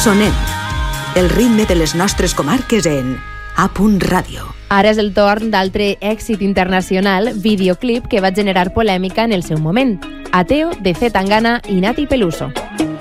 Sonem. El ritme de les nostres comarques en A. Ràdio. Ara és el torn d'altre èxit internacional, videoclip que va generar polèmica en el seu moment. Ateo, de C. Tangana i Nati Peluso.